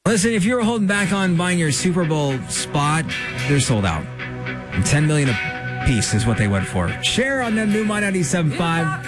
Listen, if you were holding back on buying your Super Bowl spot, they're sold out. And $10 million a piece is what they went for. Share on the new My 97.5.